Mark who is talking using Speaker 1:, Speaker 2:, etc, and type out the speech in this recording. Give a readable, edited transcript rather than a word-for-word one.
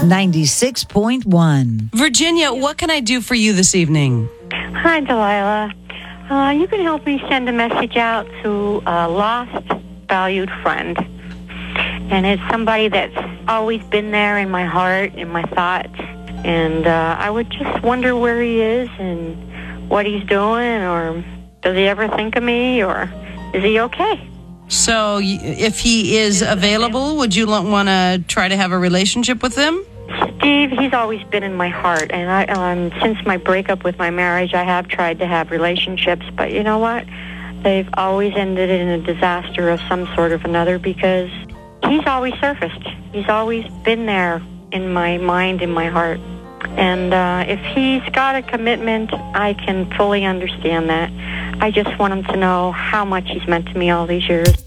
Speaker 1: 96.1.
Speaker 2: Virginia, what can I do for you this evening?
Speaker 3: Hi, Delilah. You can help me send a message out to a lost, valued friend. And it's somebody that's always been there in my heart, in my thoughts. And I would just wonder where he is and what he's doing, or does he ever think of me, or is he okay?
Speaker 2: So if he is available, would you want to try to have a relationship with him?
Speaker 3: Steve, he's always been in my heart, and since my breakup with my marriage, I have tried to have relationships, but you know what? They've always ended in a disaster of some sort of another, because he's always surfaced. He's always been there in my mind, in my heart. And if he's got a commitment, I can fully understand that. I just want him to know how much he's meant to me all these years.